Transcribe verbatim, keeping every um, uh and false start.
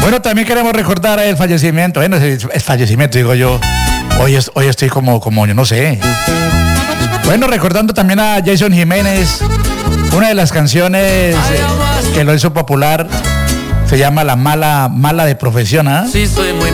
Bueno, también queremos recordar el fallecimiento. Bueno, el fallecimiento, digo yo. Hoy, es, hoy estoy como, como, yo no sé. Bueno, recordando también a Jason Jiménez. Una de las canciones eh, que lo hizo popular se llama La Mala, Mala de Profesión, ¿ah? ¿eh? Sí, soy muy